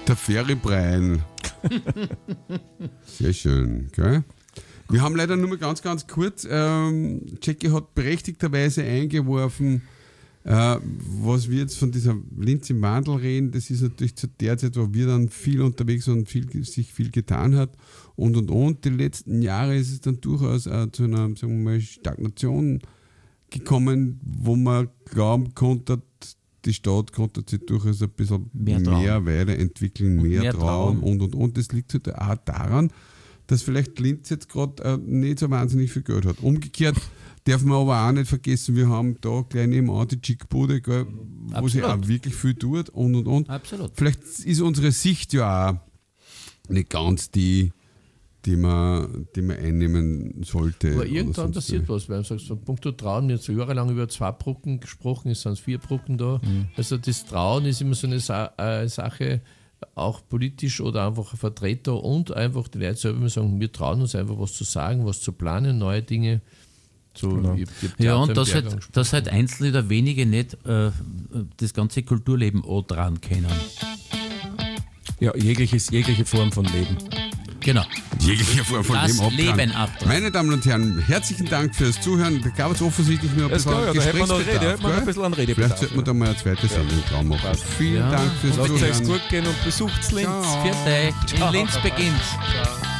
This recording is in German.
Der Feribrein. Sehr schön, gell? Wir haben leider nur mal ganz, ganz kurz, Jackie hat berechtigterweise eingeworfen, was wir jetzt von dieser Linz im Wandel reden, das ist natürlich zu der Zeit, wo wir dann viel unterwegs waren und sich viel getan hat und. Die letzten Jahre ist es dann durchaus zu einer, sagen wir mal, Stagnation gekommen, wo man glauben konnte, die Stadt konnte sich durchaus ein bisschen mehr weiterentwickeln, mehr trauen und. Das liegt halt auch daran, dass vielleicht Linz jetzt gerade nicht so wahnsinnig viel Geld hat. Umgekehrt darf man aber auch nicht vergessen, wir haben da gleich nebenan die Chickbude, wo sich auch wirklich viel tut und. Absolut. Vielleicht ist unsere Sicht ja auch nicht ganz die man einnehmen sollte. Aber irgendwann passiert was, weil du sagst, von Punkto Trauen, wir haben so jahrelang über 2 Brücken gesprochen, es sind 4 Brücken da. Also das Trauen ist immer so eine Sache, auch politisch oder einfach ein Vertreter und einfach die Leute selber sagen, wir trauen uns einfach was zu sagen, was zu planen, neue Dinge. So, genau. Ja, und dass halt Einzelne oder wenige nicht das ganze Kulturleben auch dran kennen. Ja, jegliche Form von Leben. Genau. Jegliche Form von das Leben ab. Meine Damen und Herren, herzlichen Dank fürs Zuhören. Da gab es offensichtlich nur ein bisschen Gesprächsbedarf. Vielleicht sollten wir da mal eine zweite Sendung dran machen. Vielen Dank fürs Zuhören. Lasst es gut gehen und besucht Linz. Für euch. In Linz beginnt's.